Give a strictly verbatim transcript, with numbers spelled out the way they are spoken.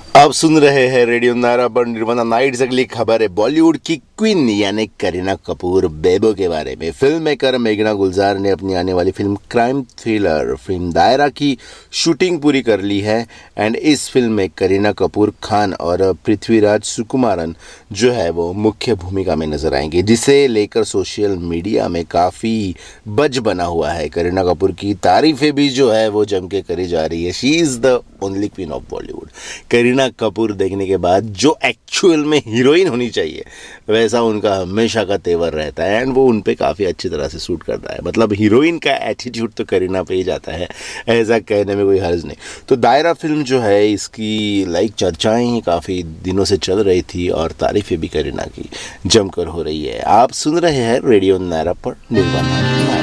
आप सुन रहे हैं रेडियो नारा पर निर्वाणा नाइट्स। अगली खबर है बॉलीवुड की क्वीन यानी करीना कपूर बेबो के बारे में। फिल्म मेकर मेघना गुलजार ने अपनी आने वाली फिल्म क्राइम थ्रिलर फिल्म दायरा की शूटिंग पूरी कर ली है एंड इस फिल्म में करीना कपूर खान और पृथ्वीराज सुकुमारन जो है वो मुख्य भूमिका में नजर आएंगे, जिसे लेकर सोशल मीडिया में काफ़ी बज बना हुआ है। करीना कपूर की तारीफें भी जो है वो जम के करी जा रही है। She is the only queen of Bollywood. Kareena Kapoor देखने के बाद जो एक्चुअल में हीरोइन होनी चाहिए वैसा उनका हमेशा का तेवर रहता है एंड वो उन पे काफ़ी अच्छी तरह से सूट करता है। मतलब हीरोइन का एटीट्यूड तो करीना पे ही जाता है, ऐसा कहने में कोई हर्ज नहीं। तो दायरा फिल्म जो है इसकी लाइक चर्चाएं ही काफ़ी दिनों से चल रही थी और तारीफें भी करीना की जमकर हो रही है। आप सुन रहे हैं रेडियो नारा पर निर्वाणा।